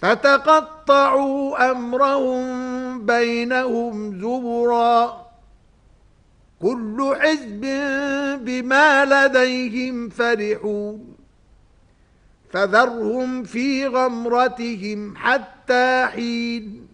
فتقطعوا أمرهم بينهم زبرا كل حزب بما لديهم فرحون فذرهم في غمرتهم حتى حين